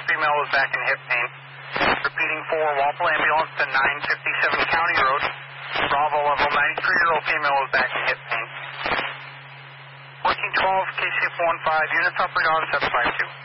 female was back in hip pain. Repeating 4, Walpole ambulance to 957 County Road. Bravo level 93-year-old female was back in hip pain. 1412, KCF 15, units up or down 752.